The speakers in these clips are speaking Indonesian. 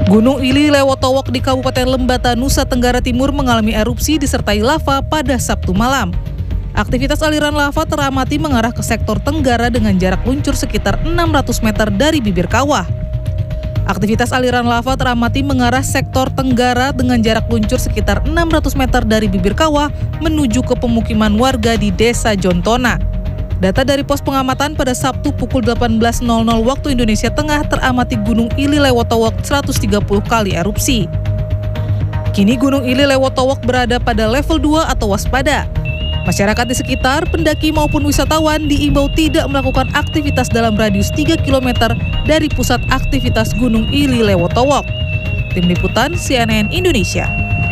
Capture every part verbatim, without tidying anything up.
Gunung Ili Lewotowok di Kabupaten Lembata, Nusa Tenggara Timur mengalami erupsi disertai lava pada Sabtu malam. Aktivitas aliran lava teramati mengarah ke sektor tenggara dengan jarak luncur sekitar enam ratus meter dari bibir kawah. Aktivitas aliran lava teramati mengarah sektor tenggara dengan jarak luncur sekitar enam ratus meter dari bibir kawah menuju ke pemukiman warga di Desa Jontona. Data dari pos pengamatan pada Sabtu pukul delapan belas nol nol waktu Indonesia Tengah teramati Gunung Ili Lewotowok seratus tiga puluh kali erupsi. Kini Gunung Ili Lewotowok berada pada level dua atau waspada. Masyarakat di sekitar, pendaki maupun wisatawan diimbau tidak melakukan aktivitas dalam radius tiga kilometer dari pusat aktivitas Gunung Ili Lewotowok. Tim Liputan C N N Indonesia.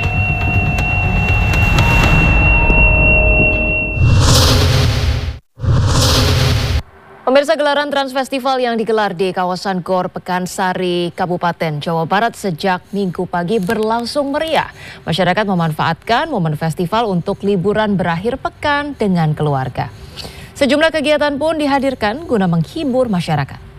Pemirsa, gelaran Trans Festival yang digelar di kawasan Gor Pekansari, Kabupaten Jawa Barat sejak Minggu pagi berlangsung meriah. Masyarakat memanfaatkan momen festival untuk liburan berakhir pekan dengan keluarga. Sejumlah kegiatan pun dihadirkan guna menghibur masyarakat.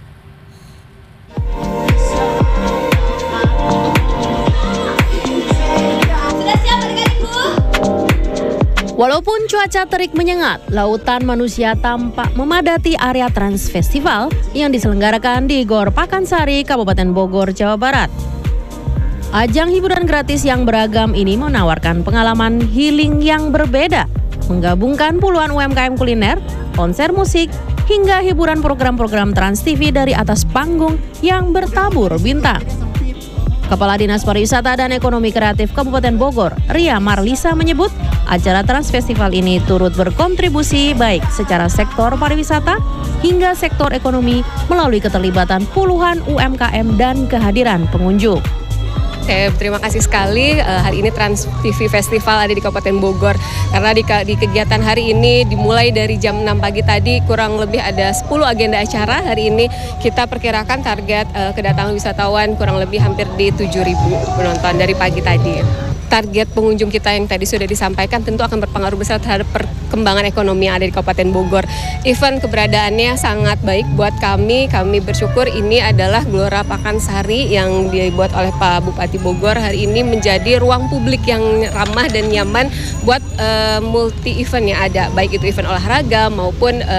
Walaupun cuaca terik menyengat, lautan manusia tampak memadati area Trans Festival yang diselenggarakan di Gor Pekansari, Kabupaten Bogor, Jawa Barat. Ajang hiburan gratis yang beragam ini menawarkan pengalaman healing yang berbeda, menggabungkan puluhan U M K M kuliner, konser musik, hingga hiburan program-program Trans T V dari atas panggung yang bertabur bintang. Kepala Dinas Pariwisata dan Ekonomi Kreatif Kabupaten Bogor, Ria Marlisa menyebut, acara Trans Festival ini turut berkontribusi baik secara sektor pariwisata hingga sektor ekonomi melalui keterlibatan puluhan U M K M dan kehadiran pengunjung. Oke, terima kasih sekali. Uh, hari ini Trans T V Festival ada di Kabupaten Bogor. Karena di, di kegiatan hari ini dimulai dari jam enam pagi tadi, kurang lebih ada sepuluh agenda acara. Hari ini kita perkirakan target uh, kedatangan wisatawan kurang lebih hampir di tujuh ribu penonton dari pagi tadi. Target pengunjung kita yang tadi sudah disampaikan tentu akan berpengaruh besar terhadap perkembangan ekonomi yang ada di Kabupaten Bogor. Event keberadaannya sangat baik buat kami. Kami bersyukur ini adalah Gelora Pekansari yang dibuat oleh Pak Bupati Bogor. Hari ini menjadi ruang publik yang ramah dan nyaman buat uh, multi event yang ada, baik itu event olahraga maupun uh,